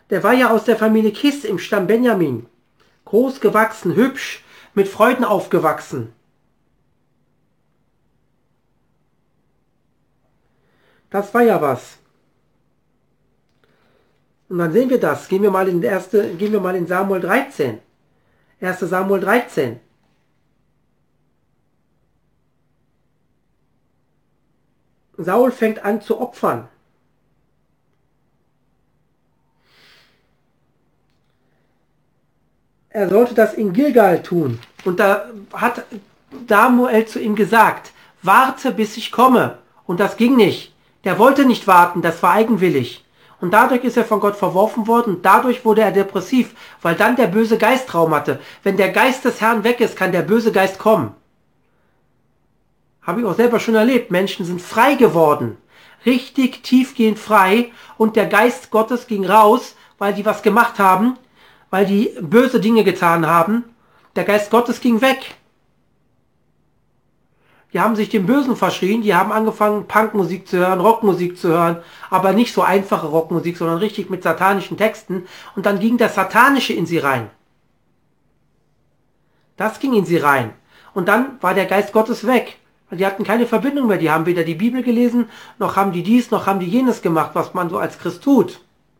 Der war ja aus der Familie Kis im Stamm Benjamin. Groß gewachsen, hübsch, mit Freuden aufgewachsen. Das war ja was. Und dann sehen wir das. Gehen wir mal in Samuel 13. 1. Samuel 13. Saul fängt an zu opfern. Er sollte das in Gilgal tun. Und da hat Samuel zu ihm gesagt, warte, bis ich komme. Und das ging nicht. Der wollte nicht warten, das war eigenwillig. Und dadurch ist er von Gott verworfen worden und dadurch wurde er depressiv, weil dann der böse Geist Raum hatte. Wenn der Geist des Herrn weg ist, kann der böse Geist kommen. Habe ich auch selber schon erlebt. Menschen sind frei geworden. Richtig tiefgehend frei. Und der Geist Gottes ging raus, weil die was gemacht haben, weil die böse Dinge getan haben. Der Geist Gottes ging weg. Die haben sich dem Bösen verschrien, die haben angefangen Punkmusik zu hören, Rockmusik zu hören, aber nicht so einfache Rockmusik, sondern richtig mit satanischen Texten. Und dann ging das Satanische in sie rein. Das ging in sie rein. Und dann war der Geist Gottes weg. Die hatten keine Verbindung mehr, die haben weder die Bibel gelesen, noch haben die dies, noch haben die jenes gemacht, was man so als Christ tut.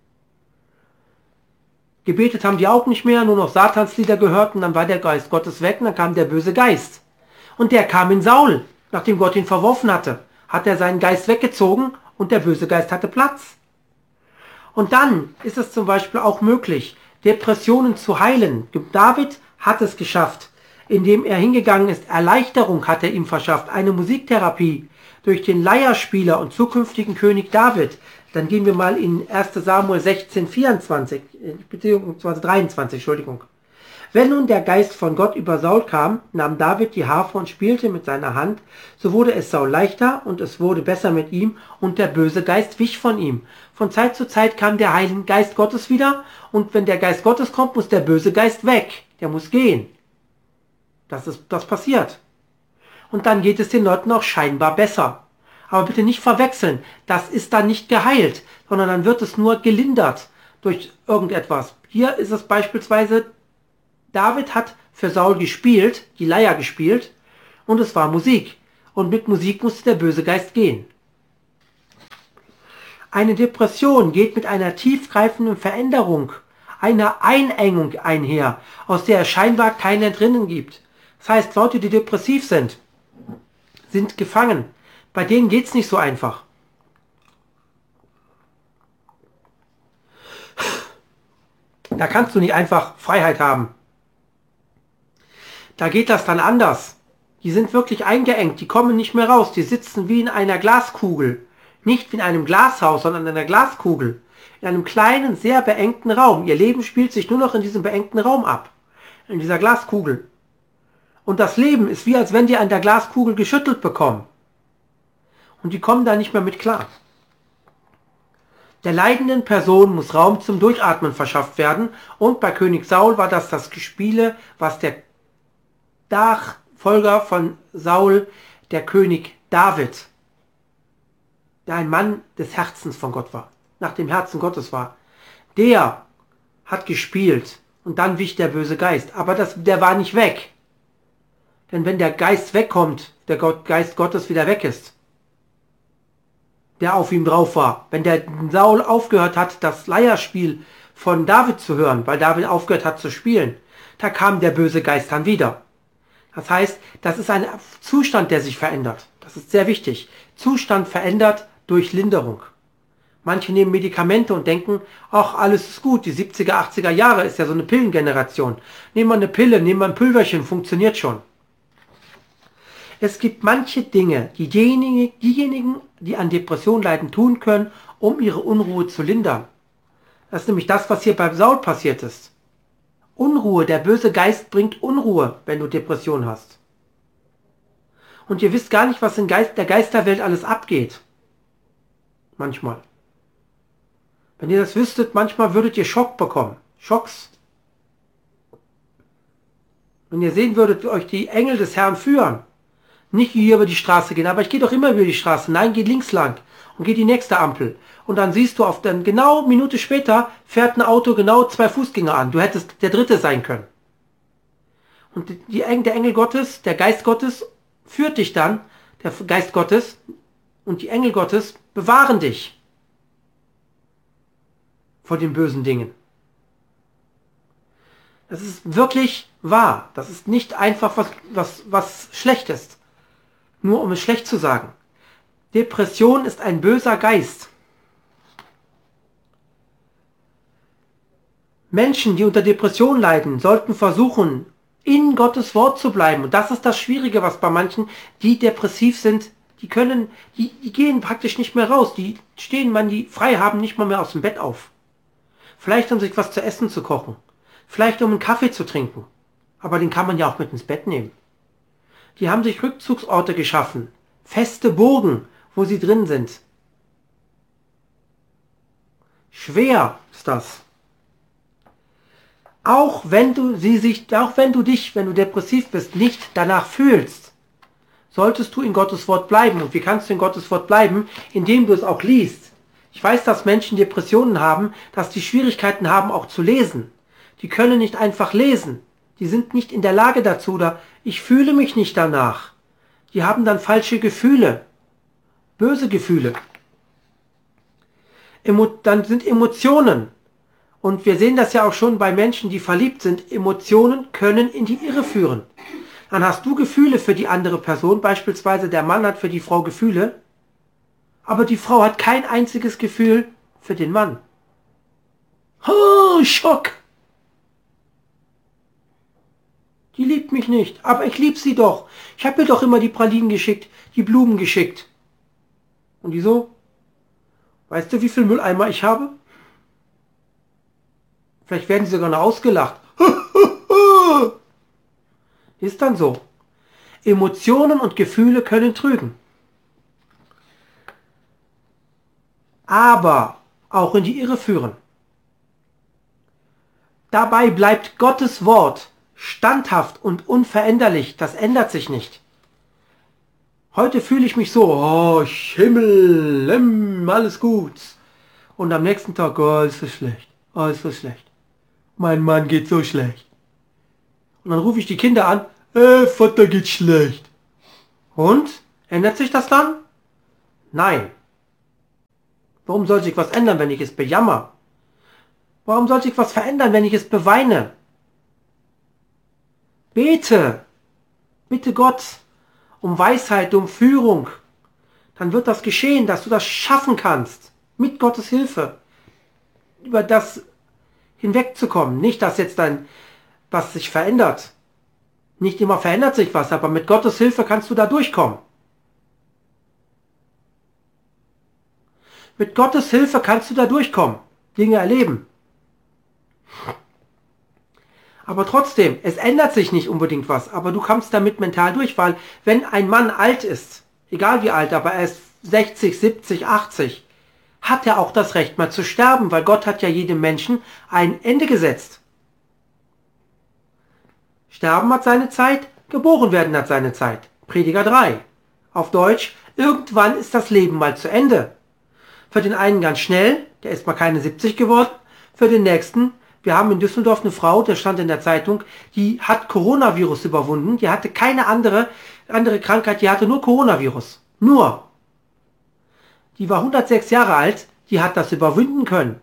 Gebetet haben die auch nicht mehr, nur noch Satanslieder gehört und dann war der Geist Gottes weg und dann kam der böse Geist. Und der kam in Saul, nachdem Gott ihn verworfen hatte. Hat er seinen Geist weggezogen und der böse Geist hatte Platz. Und dann ist es zum Beispiel auch möglich, Depressionen zu heilen. David hat es geschafft, indem er hingegangen ist. Erleichterung hat er ihm verschafft, eine Musiktherapie durch den Leierspieler und zukünftigen König David. Dann gehen wir mal in 1. Samuel 16, 24, beziehungsweise 23, Entschuldigung. Wenn nun der Geist von Gott über Saul kam, nahm David die Harfe und spielte mit seiner Hand, so wurde es Saul leichter und es wurde besser mit ihm und der böse Geist wich von ihm. Von Zeit zu Zeit kam der Heilige Geist Gottes wieder und wenn der Geist Gottes kommt, muss der böse Geist weg. Der muss gehen. Das passiert. Und dann geht es den Leuten auch scheinbar besser. Aber bitte nicht verwechseln, das ist dann nicht geheilt, sondern dann wird es nur gelindert durch irgendetwas. Hier ist es beispielsweise, David hat für Saul gespielt, die Leier gespielt, und es war Musik. Und mit Musik musste der böse Geist gehen. Eine Depression geht mit einer tiefgreifenden Veränderung, einer Einengung einher, aus der es scheinbar kein Entrinnen gibt. Das heißt, Leute, die depressiv sind gefangen. Bei denen geht es nicht so einfach. Da kannst du nicht einfach Freiheit haben. Da geht das dann anders. Die sind wirklich eingeengt, die kommen nicht mehr raus, die sitzen wie in einer Glaskugel. Nicht wie in einem Glashaus, sondern in einer Glaskugel. In einem kleinen, sehr beengten Raum. Ihr Leben spielt sich nur noch in diesem beengten Raum ab. In dieser Glaskugel. Und das Leben ist wie, als wenn die an der Glaskugel geschüttelt bekommen. Und die kommen da nicht mehr mit klar. Der leidenden Person muss Raum zum Durchatmen verschafft werden. Und bei König Saul war das Gespiele, was der Nachfolger von Saul, der König David, der ein Mann des Herzens von Gott war, nach dem Herzen Gottes war, der hat gespielt und dann wich der böse Geist. Aber der war nicht weg. Denn wenn der Geist wegkommt, der Geist Gottes wieder weg ist, der auf ihm drauf war, wenn der Saul aufgehört hat, das Leierspiel von David zu hören, weil David aufgehört hat zu spielen, da kam der böse Geist dann wieder. Das heißt, das ist ein Zustand, der sich verändert. Das ist sehr wichtig. Zustand verändert durch Linderung. Manche nehmen Medikamente und denken, ach, alles ist gut. Die 70er, 80er Jahre ist ja so eine Pillengeneration. Nehmen wir eine Pille, nehmen wir ein Pülverchen, funktioniert schon. Es gibt manche Dinge, die diejenigen, die an Depression leiden, tun können, um ihre Unruhe zu lindern. Das ist nämlich das, was hier bei Saul passiert ist. Unruhe, der böse Geist bringt Unruhe, wenn du Depression hast. Und ihr wisst gar nicht, was in der Geisterwelt alles abgeht. Manchmal. Wenn ihr das wüsstet, manchmal würdet ihr Schock bekommen. Schocks. Wenn ihr sehen würdet, wie euch die Engel des Herrn führen. Nicht hier über die Straße gehen, aber ich gehe doch immer über die Straße. Nein, geht links lang. und geht die nächste Ampel. Und dann siehst du dann genau eine Minute später fährt ein Auto genau 2 Fußgänger an. Du hättest der Dritte sein können. Und der Engel Gottes, der Geist Gottes führt dich dann, der Geist Gottes und die Engel Gottes bewahren dich vor den bösen Dingen. Das ist wirklich wahr. Das ist nicht einfach was schlecht ist. Nur um es schlecht zu sagen. Depression ist ein böser Geist. Menschen, die unter Depression leiden, sollten versuchen, in Gottes Wort zu bleiben. Und das ist das Schwierige, was bei manchen, die depressiv sind, die gehen praktisch nicht mehr raus. Die stehen, wenn die frei haben, nicht mal mehr aus dem Bett auf. Vielleicht um sich was zu essen zu kochen. Vielleicht um einen Kaffee zu trinken. Aber den kann man ja auch mit ins Bett nehmen. Die haben sich Rückzugsorte geschaffen. Feste Burgen, wo sie drin sind. Schwer ist das. Auch wenn du dich, wenn du depressiv bist, nicht danach fühlst, solltest du in Gottes Wort bleiben. Und wie kannst du in Gottes Wort bleiben? Indem du es auch liest. Ich weiß, dass Menschen Depressionen haben, dass die Schwierigkeiten haben, auch zu lesen. Die können nicht einfach lesen. Die sind nicht in der Lage dazu, oder ich fühle mich nicht danach. Die haben dann falsche Gefühle. Böse Gefühle. Dann sind Emotionen. Und wir sehen das ja auch schon bei Menschen, die verliebt sind. Emotionen können in die Irre führen. Dann hast du Gefühle für die andere Person. Beispielsweise der Mann hat für die Frau Gefühle. Aber die Frau hat kein einziges Gefühl für den Mann. Oh, Schock! Die liebt mich nicht, aber ich liebe sie doch. Ich habe ihr doch immer die Pralinen geschickt, die Blumen geschickt. Und die so? Weißt du, wie viel Mülleimer ich habe? Vielleicht werden sie sogar noch ausgelacht. Ist dann so. Emotionen und Gefühle können trügen. Aber auch in die Irre führen. Dabei bleibt Gottes Wort standhaft und unveränderlich. Das ändert sich nicht. Heute fühle ich mich so, oh Himmel, alles gut. Und am nächsten Tag, oh, ist so schlecht, oh, ist so schlecht. Mein Mann geht so schlecht. Und dann rufe ich die Kinder an, Vater geht schlecht. Und? Ändert sich das dann? Nein. Warum soll sich was ändern, wenn ich es bejammer? Warum soll sich was verändern, wenn ich es beweine? Bete. Bitte Gott um Weisheit, um Führung. Dann wird das geschehen, dass du das schaffen kannst. Mit Gottes Hilfe. Über das hinwegzukommen. Nicht, dass jetzt was sich verändert. Nicht immer verändert sich was, aber mit Gottes Hilfe kannst du da durchkommen. Mit Gottes Hilfe kannst du da durchkommen. Dinge erleben. Aber trotzdem, es ändert sich nicht unbedingt was, aber du kommst damit mental durch, weil wenn ein Mann alt ist, egal wie alt, aber er ist 60, 70, 80, hat er auch das Recht mal zu sterben, weil Gott hat ja jedem Menschen ein Ende gesetzt. Sterben hat seine Zeit, geboren werden hat seine Zeit. Prediger 3. Auf Deutsch, irgendwann ist das Leben mal zu Ende. Für den einen ganz schnell, der ist mal keine 70 geworden, für den nächsten, wir haben in Düsseldorf eine Frau, der stand in der Zeitung, die hat Coronavirus überwunden, die hatte keine andere Krankheit, die hatte nur Coronavirus. Nur. Die war 106 Jahre alt, die hat das überwinden können.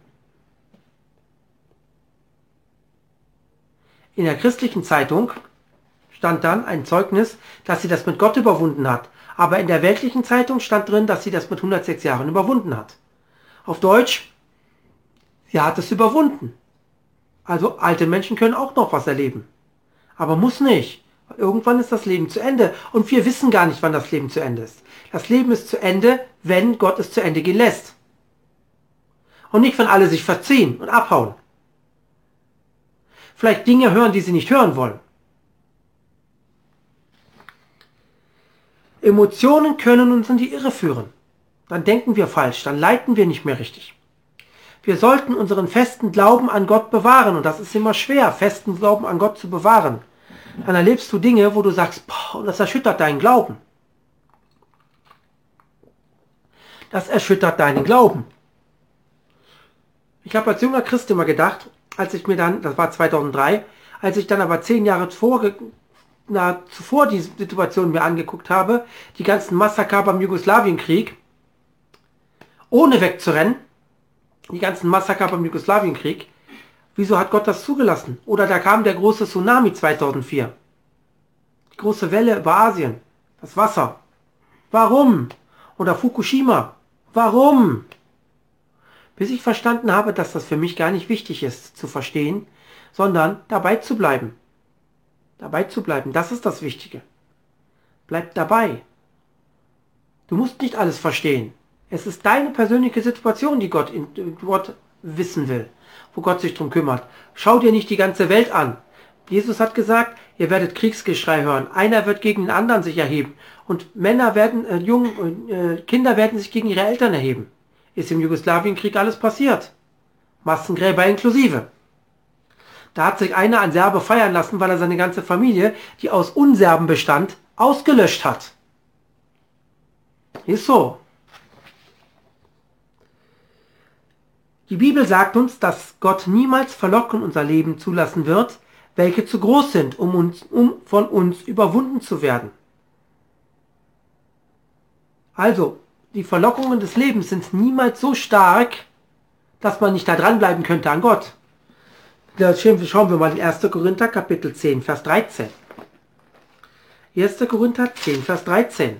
In der christlichen Zeitung stand dann ein Zeugnis, dass sie das mit Gott überwunden hat. Aber in der weltlichen Zeitung stand drin, dass sie das mit 106 Jahren überwunden hat. Auf Deutsch, sie hat es überwunden. Also alte Menschen können auch noch was erleben. Aber muss nicht. Irgendwann ist das Leben zu Ende. Und wir wissen gar nicht, wann das Leben zu Ende ist. Das Leben ist zu Ende, wenn Gott es zu Ende gehen lässt. Und nicht, wenn alle sich verziehen und abhauen. Vielleicht Dinge hören, die sie nicht hören wollen. Emotionen können uns in die Irre führen. Dann denken wir falsch, dann leiten wir nicht mehr richtig. Wir sollten unseren festen Glauben an Gott bewahren. Und das ist immer schwer, festen Glauben an Gott zu bewahren. Dann erlebst du Dinge, wo du sagst, boah, das erschüttert deinen Glauben. Das erschüttert deinen Glauben. Ich habe als junger Christ immer gedacht, als ich mir dann, das war 2003, als ich dann aber 10 Jahre zuvor die Situation mir angeguckt habe, die ganzen Massaker beim Jugoslawienkrieg, ohne wegzurennen, die ganzen Massaker beim Jugoslawienkrieg, wieso hat Gott das zugelassen? Oder da kam der große Tsunami 2004. Die große Welle über Asien, das Wasser. Warum? Oder Fukushima. Warum? Bis ich verstanden habe, dass das für mich gar nicht wichtig ist zu verstehen, sondern dabei zu bleiben. Dabei zu bleiben, das ist das Wichtige. Bleib dabei. Du musst nicht alles verstehen. Es ist deine persönliche Situation, die Gott wissen will, wo Gott sich drum kümmert. Schau dir nicht die ganze Welt an. Jesus hat gesagt, ihr werdet Kriegsgeschrei hören. Einer wird gegen den anderen sich erheben. Und Männer werden, Kinder werden sich gegen ihre Eltern erheben. Ist im Jugoslawienkrieg alles passiert. Massengräber inklusive. Da hat sich einer an Serbe feiern lassen, weil er seine ganze Familie, die aus Unserben bestand, ausgelöscht hat. Ist so. Die Bibel sagt uns, dass Gott niemals Verlockungen in unser Leben zulassen wird, welche zu groß sind, um von uns überwunden zu werden. Also, die Verlockungen des Lebens sind niemals so stark, dass man nicht da dranbleiben könnte an Gott. Da schauen wir mal in 1. Korinther Kapitel 10, Vers 13. 1. Korinther 10, Vers 13.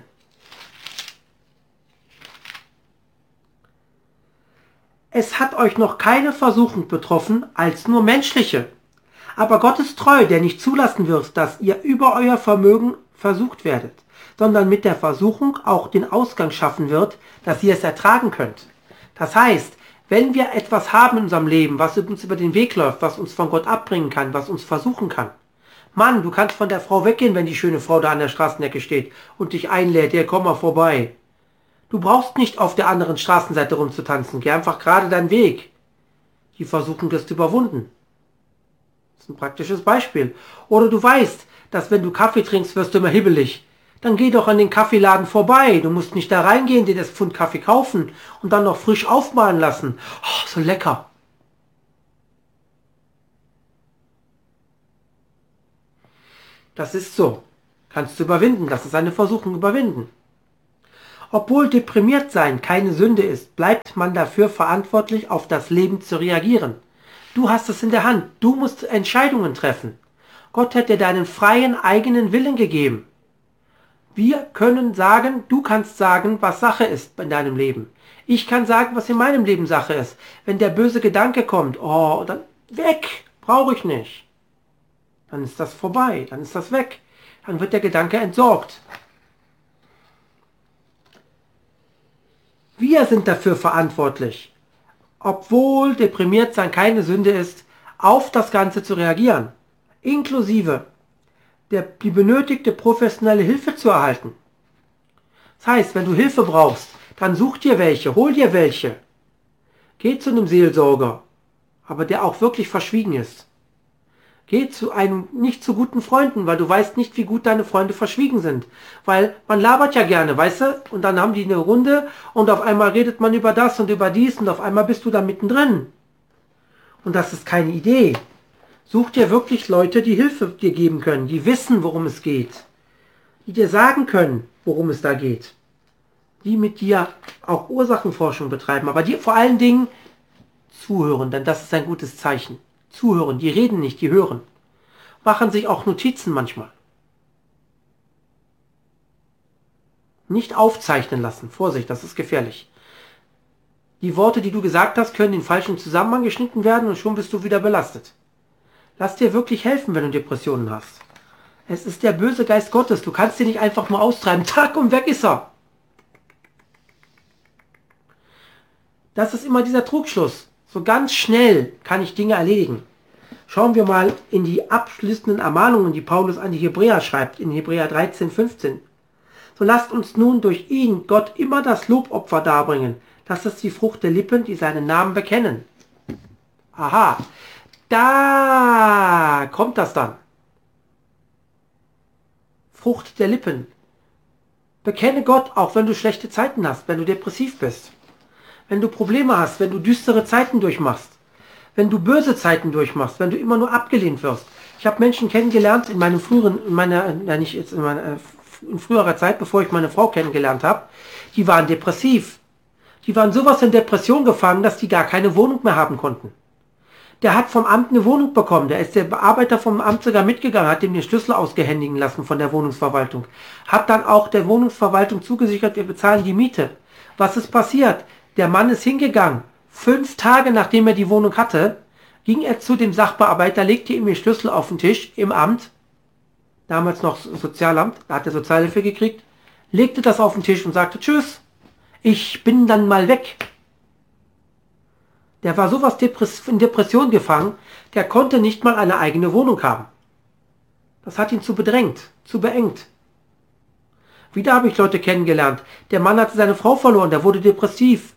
Es hat euch noch keine Versuchung betroffen, als nur menschliche. Aber Gott ist treu, der nicht zulassen wird, dass ihr über euer Vermögen versucht werdet, sondern mit der Versuchung auch den Ausgang schaffen wird, dass ihr es ertragen könnt. Das heißt, wenn wir etwas haben in unserem Leben, was uns über den Weg läuft, was uns von Gott abbringen kann, was uns versuchen kann. Mann, du kannst von der Frau weggehen, wenn die schöne Frau da an der Straßenecke steht und dich einlädt, ja, komm mal vorbei. Du brauchst nicht auf der anderen Straßenseite rumzutanzen, geh einfach gerade deinen Weg. Die Versuchung ist überwunden. Das ist ein praktisches Beispiel. Oder du weißt, dass wenn du Kaffee trinkst, wirst du immer hibbelig. Dann geh doch an den Kaffeeladen vorbei. Du musst nicht da reingehen, dir das Pfund Kaffee kaufen und dann noch frisch aufmahlen lassen. Oh, so lecker. Das ist so. Kannst du überwinden. Das ist eine Versuchung überwinden. Obwohl deprimiert sein keine Sünde ist, bleibt man dafür verantwortlich, auf das Leben zu reagieren. Du hast es in der Hand. Du musst Entscheidungen treffen. Gott hat dir deinen freien eigenen Willen gegeben. Wir können sagen, du kannst sagen, was Sache ist in deinem Leben. Ich kann sagen, was in meinem Leben Sache ist. Wenn der böse Gedanke kommt, oh, dann weg, brauche ich nicht. Dann ist das vorbei, dann ist das weg. Dann wird der Gedanke entsorgt. Wir sind dafür verantwortlich, obwohl deprimiert sein keine Sünde ist, auf das Ganze zu reagieren, inklusive die benötigte professionelle Hilfe zu erhalten. Das heißt, wenn du Hilfe brauchst, dann such dir welche, hol dir welche. Geh zu einem Seelsorger, aber der auch wirklich verschwiegen ist. Geh zu einem nicht so guten Freunden, weil du weißt nicht, wie gut deine Freunde verschwiegen sind. Weil man labert ja gerne, weißt du? Und dann haben die eine Runde und auf einmal redet man über das und über dies und auf einmal bist du da mittendrin. Und das ist keine Idee. Such dir wirklich Leute, die Hilfe dir geben können, die wissen, worum es geht. Die dir sagen können, worum es da geht. Die mit dir auch Ursachenforschung betreiben, aber die vor allen Dingen zuhören, denn das ist ein gutes Zeichen. Zuhören, die reden nicht, die hören. Machen sich auch Notizen manchmal. Nicht aufzeichnen lassen. Vorsicht, das ist gefährlich. Die Worte, die du gesagt hast, können in den falschen Zusammenhang geschnitten werden und schon bist du wieder belastet. Lass dir wirklich helfen, wenn du Depressionen hast. Es ist der böse Geist Gottes. Du kannst ihn nicht einfach nur austreiben. Tack und weg ist er. Das ist immer dieser Trugschluss. So ganz schnell kann ich Dinge erledigen. Schauen wir mal in die abschließenden Ermahnungen, die Paulus an die Hebräer schreibt, in Hebräer 13, 15. So lasst uns nun durch ihn, Gott, immer das Lobopfer darbringen. Das ist die Frucht der Lippen, die seinen Namen bekennen. Aha, da kommt das dann. Frucht der Lippen. Bekenne Gott, auch wenn du schlechte Zeiten hast, wenn du depressiv bist, wenn du Probleme hast, wenn du düstere Zeiten durchmachst, wenn du böse Zeiten durchmachst, wenn du immer nur abgelehnt wirst. Ich habe Menschen kennengelernt in früherer Zeit, bevor ich meine Frau kennengelernt habe, die waren depressiv. Die waren sowas in Depression gefangen, dass die gar keine Wohnung mehr haben konnten. Der hat vom Amt eine Wohnung bekommen. Der ist der Bearbeiter vom Amt sogar mitgegangen, hat ihm den Schlüssel ausgehändigen lassen von der Wohnungsverwaltung. Hat dann auch der Wohnungsverwaltung zugesichert, wir bezahlen die Miete. Was ist passiert? Der Mann ist hingegangen. 5 Tage nachdem er die Wohnung hatte, ging er zu dem Sachbearbeiter, legte ihm den Schlüssel auf den Tisch im Amt, damals noch Sozialamt, da hat er Sozialhilfe gekriegt, legte das auf den Tisch und sagte, tschüss, ich bin dann mal weg. Der war sowas in Depression gefangen, der konnte nicht mal eine eigene Wohnung haben. Das hat ihn zu bedrängt, zu beengt. Wieder habe ich Leute kennengelernt. Der Mann hatte seine Frau verloren, der wurde depressiv.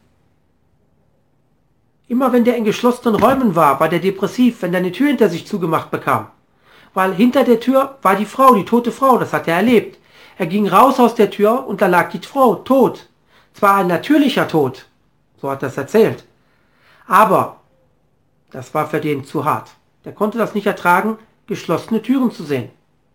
Immer wenn der in geschlossenen Räumen war, war der depressiv, wenn der eine Tür hinter sich zugemacht bekam. Weil hinter der Tür war die Frau, die tote Frau, das hat er erlebt. Er ging raus aus der Tür und da lag die Frau, tot. Zwar ein natürlicher Tod, so hat er es erzählt. Aber das war für den zu hart. Der konnte das nicht ertragen, geschlossene Türen zu sehen.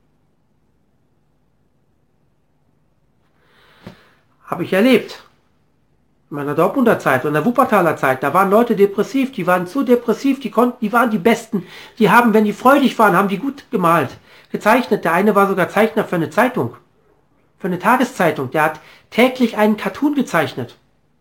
Habe ich erlebt. In meiner Dortmunder Zeit und in der Wuppertaler Zeit, da waren Leute depressiv, die waren so depressiv, die waren die Besten. Die haben, wenn die freudig waren, haben die gut gemalt, gezeichnet. Der eine war sogar Zeichner für eine Zeitung, für eine Tageszeitung. Der hat täglich einen Cartoon gezeichnet.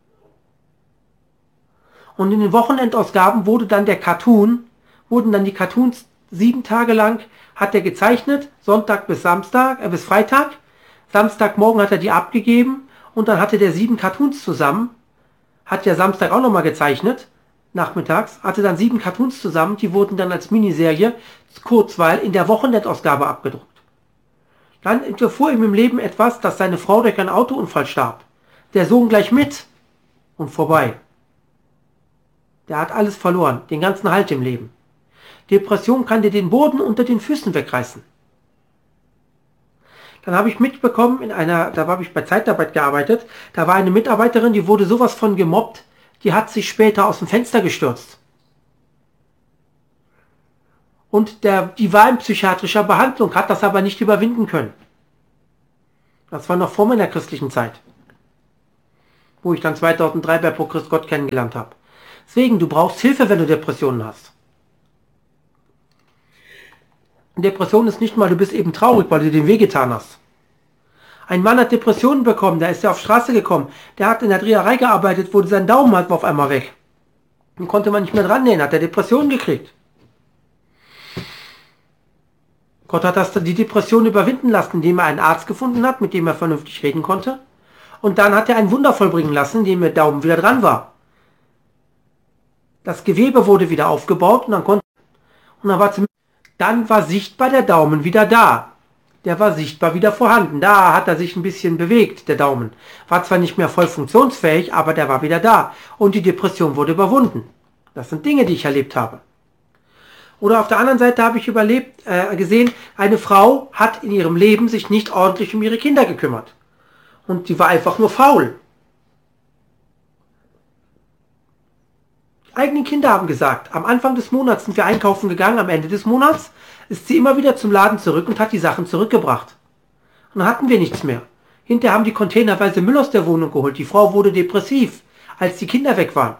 Und in den Wochenendausgaben wurden dann die Cartoons 7 Tage lang, hat er gezeichnet, Sonntag bis Freitag. Samstagmorgen hat er die abgegeben und dann hatte der 7 Cartoons zusammen. Hat der Samstag auch nochmal gezeichnet, nachmittags, hatte dann 7 Cartoons zusammen, die wurden dann als Miniserie, Kurzweil, in der Wochenendausgabe abgedruckt. Dann erfuhr ihm im Leben etwas, dass seine Frau durch einen Autounfall starb. Der Sohn gleich mit und vorbei. Der hat alles verloren, den ganzen Halt im Leben. Depression kann dir den Boden unter den Füßen wegreißen. Dann habe ich mitbekommen, da habe ich bei Zeitarbeit gearbeitet, da war eine Mitarbeiterin, die wurde sowas von gemobbt, die hat sich später aus dem Fenster gestürzt. Und die war in psychiatrischer Behandlung, hat das aber nicht überwinden können. Das war noch vor meiner christlichen Zeit, wo ich dann 2003 bei Pro Christ Gott kennengelernt habe. Deswegen, du brauchst Hilfe, wenn du Depressionen hast. Depression ist nicht mal, du bist eben traurig, weil du den Weh getan hast. Ein Mann hat Depressionen bekommen, der ist ja auf die Straße gekommen, der hat in der Dreherei gearbeitet, wurde sein Daumen halt auf einmal weg. Dann konnte man nicht mehr dran nähen, hat er Depressionen gekriegt. Gott hat die Depression überwinden lassen, indem er einen Arzt gefunden hat, mit dem er vernünftig reden konnte. Und dann hat er ein Wunder vollbringen lassen, indem der Daumen wieder dran war. Das Gewebe wurde wieder aufgebaut und dann war sichtbar der Daumen wieder da. Der war sichtbar wieder vorhanden. Da hat er sich ein bisschen bewegt, der Daumen. War zwar nicht mehr voll funktionsfähig, aber der war wieder da. Und die Depression wurde überwunden. Das sind Dinge, die ich erlebt habe. Oder auf der anderen Seite habe ich gesehen, eine Frau hat in ihrem Leben sich nicht ordentlich um ihre Kinder gekümmert. Und die war einfach nur faul. Die eigenen Kinder haben gesagt, am Anfang des Monats sind wir einkaufen gegangen, am Ende des Monats ist sie immer wieder zum Laden zurück und hat die Sachen zurückgebracht. Und dann hatten wir nichts mehr. Hinterher haben die containerweise Müll aus der Wohnung geholt. Die Frau wurde depressiv, als die Kinder weg waren.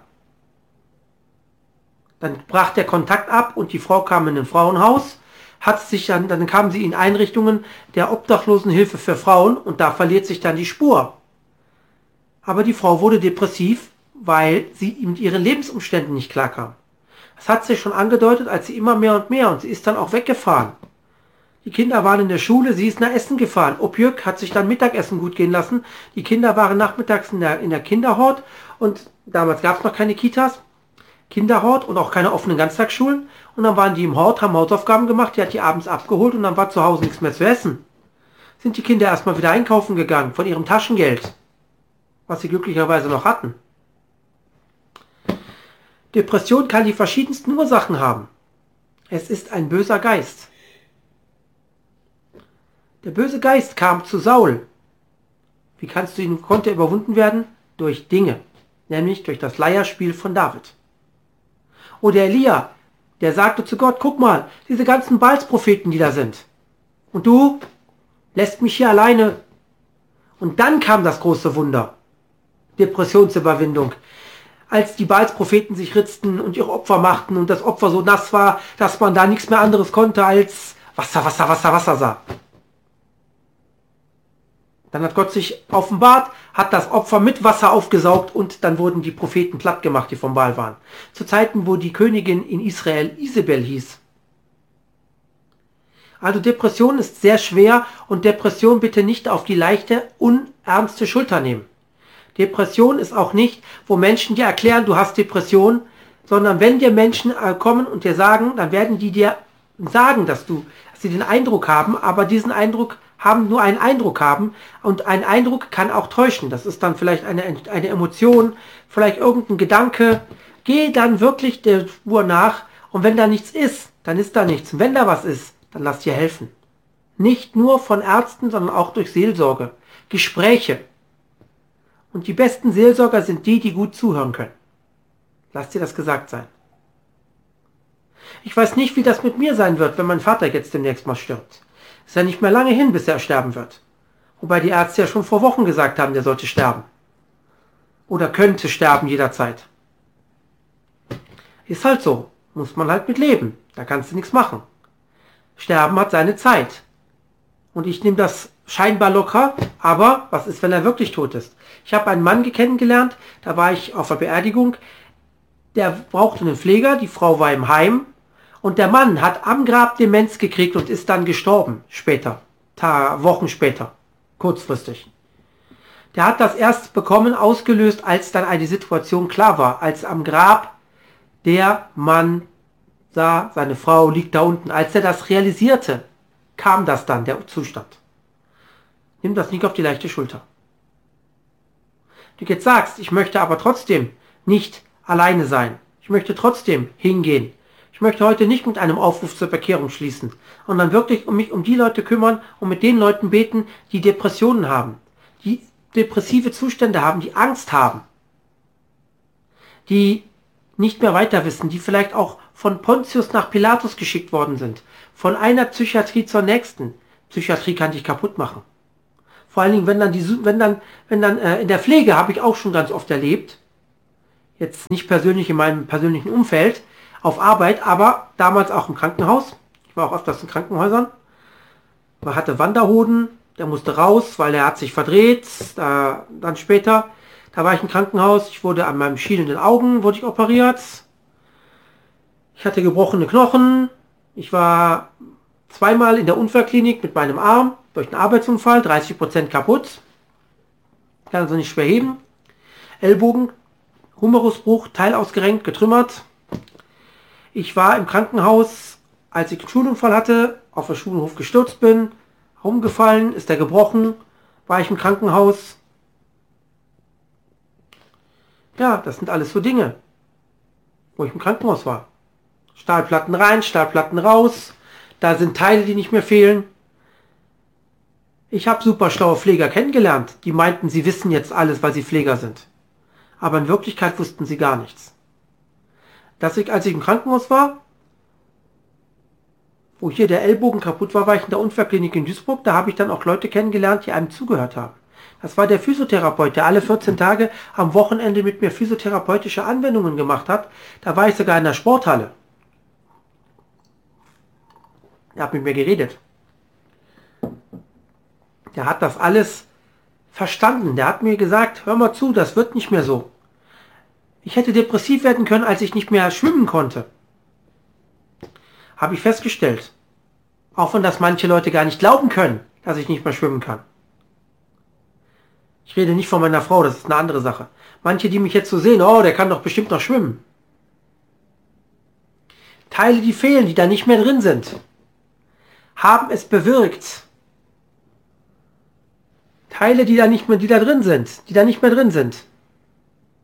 Dann brach der Kontakt ab und die Frau kam in ein Frauenhaus, dann kam sie in Einrichtungen der Obdachlosenhilfe für Frauen und da verliert sich dann die Spur. Aber die Frau wurde depressiv, weil sie mit ihren Lebensumständen nicht klarkam. Das hat sich schon angedeutet, als sie immer mehr und mehr, und sie ist dann auch weggefahren. Die Kinder waren in der Schule, sie ist nach Essen gefahren. Opjök hat sich dann Mittagessen gut gehen lassen. Die Kinder waren nachmittags in der Kinderhort und damals gab es noch keine Kitas, Kinderhort und auch keine offenen Ganztagsschulen. Und dann waren die im Hort, haben Hausaufgaben gemacht, die hat die abends abgeholt und dann war zu Hause nichts mehr zu essen. Sind die Kinder erstmal wieder einkaufen gegangen von ihrem Taschengeld, was sie glücklicherweise noch hatten. Depression kann die verschiedensten Ursachen haben. Es ist ein böser Geist. Der böse Geist kam zu Saul. Konnte er überwunden werden? Durch Dinge, nämlich durch das Leierspiel von David. Oder Elia, der sagte zu Gott, guck mal, diese ganzen Baalspropheten, die da sind. Und du lässt mich hier alleine. Und dann kam das große Wunder. Depressionsüberwindung. Als die Baalspropheten sich ritzten und ihre Opfer machten und das Opfer so nass war, dass man da nichts mehr anderes konnte als Wasser, Wasser, Wasser, Wasser sah. Dann hat Gott sich offenbart, hat das Opfer mit Wasser aufgesaugt und dann wurden die Propheten platt gemacht, die vom Baal waren. Zu Zeiten, wo die Königin in Israel Isabel hieß. Also Depression ist sehr schwer und Depression bitte nicht auf die leichte, unernste Schulter nehmen. Depression ist auch nicht, wo Menschen dir erklären, du hast Depression, sondern wenn dir Menschen kommen und dir sagen, dann werden die dir sagen, dass sie den Eindruck haben, aber diesen Eindruck nur einen Eindruck haben und ein Eindruck kann auch täuschen. Das ist dann vielleicht eine Emotion, vielleicht irgendein Gedanke. Geh dann wirklich der Spur nach und wenn da nichts ist, dann ist da nichts. Und wenn da was ist, dann lass dir helfen. Nicht nur von Ärzten, sondern auch durch Seelsorge, Gespräche. Und die besten Seelsorger sind die, die gut zuhören können. Lass dir das gesagt sein. Ich weiß nicht, wie das mit mir sein wird, wenn mein Vater jetzt demnächst mal stirbt. Ist ja nicht mehr lange hin, bis er sterben wird. Wobei die Ärzte ja schon vor Wochen gesagt haben, der sollte sterben. Oder könnte sterben jederzeit. Ist halt so. Muss man halt mit leben. Da kannst du nichts machen. Sterben hat seine Zeit. Und ich nehme das scheinbar locker, aber was ist, wenn er wirklich tot ist? Ich habe einen Mann kennengelernt, da war ich auf der Beerdigung, der brauchte einen Pfleger, die Frau war im Heim und der Mann hat am Grab Demenz gekriegt und ist dann gestorben, später, Wochen später, kurzfristig. Der hat das erst bekommen, ausgelöst, als dann eine Situation klar war, als am Grab der Mann sah, seine Frau liegt da unten. Als er das realisierte, kam das dann, der Zustand. Nimm das nicht auf die leichte Schulter. Du jetzt sagst, ich möchte aber trotzdem nicht alleine sein. Ich möchte trotzdem hingehen. Ich möchte heute nicht mit einem Aufruf zur Bekehrung schließen, sondern wirklich mich um die Leute kümmern und mit den Leuten beten, die Depressionen haben, die depressive Zustände haben, die Angst haben, die nicht mehr weiter wissen, die vielleicht auch von Pontius nach Pilatus geschickt worden sind, von einer Psychiatrie zur nächsten. Psychiatrie kann dich kaputt machen. Vor allen Dingen, wenn dann in der Pflege habe ich auch schon ganz oft erlebt, jetzt nicht persönlich in meinem persönlichen Umfeld, auf Arbeit, aber damals auch im Krankenhaus. Ich war auch öfters in Krankenhäusern. Man hatte Wanderhoden, der musste raus, weil er hat sich verdreht. Dann später, da war ich im Krankenhaus, ich wurde an meinem schielenden Augen, wurde ich operiert. Ich hatte gebrochene Knochen. Ich war zweimal in der Unfallklinik mit meinem Arm durch einen Arbeitsunfall, 30% kaputt. Kann also nicht schwer heben. Ellbogen, Humerusbruch, Teil ausgerenkt, getrümmert. Ich war im Krankenhaus, als ich einen Schulunfall hatte, auf dem Schulhof gestürzt bin, rumgefallen, ist der gebrochen, war ich im Krankenhaus. Ja, das sind alles so Dinge, wo ich im Krankenhaus war. Stahlplatten rein, Stahlplatten raus, da sind Teile, die nicht mehr fehlen. Ich habe super schlaue Pfleger kennengelernt, die meinten, sie wissen jetzt alles, weil sie Pfleger sind. Aber in Wirklichkeit wussten sie gar nichts. Als ich im Krankenhaus war, wo hier der Ellbogen kaputt war, war ich in der Unfallklinik in Duisburg, da habe ich dann auch Leute kennengelernt, die einem zugehört haben. Das war der Physiotherapeut, der alle 14 Tage am Wochenende mit mir physiotherapeutische Anwendungen gemacht hat. Da war ich sogar in der Sporthalle. Er hat mit mir geredet. Der hat das alles verstanden. Der hat mir gesagt, hör mal zu, das wird nicht mehr so. Ich hätte depressiv werden können, als ich nicht mehr schwimmen konnte. Habe ich festgestellt. Auch wenn das manche Leute gar nicht glauben können, dass ich nicht mehr schwimmen kann. Ich rede nicht von meiner Frau, das ist eine andere Sache. Manche, die mich jetzt so sehen, oh, der kann doch bestimmt noch schwimmen. Teile, die fehlen, die da nicht mehr drin sind, haben es bewirkt. Teile, die da nicht mehr drin sind.